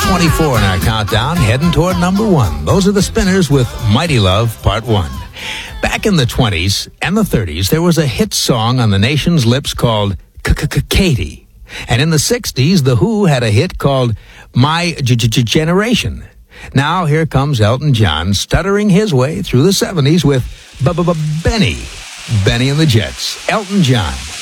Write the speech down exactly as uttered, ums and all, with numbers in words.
twenty-four in our countdown, heading toward number one. Those are the Spinners with Mighty Love, Part one. Back in the twenties and the thirties, there was a hit song on the nation's lips called Katie. And in the sixties, The Who had a hit called My Generation. Now here comes Elton John stuttering his way through the seventies with Benny. Benny and the Jets. Elton John.